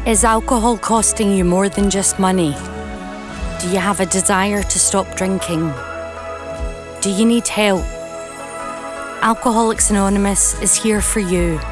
Is alcohol costing you more than just money? Do you have a desire to stop drinking? Do you need help? Alcoholics Anonymous is here for you.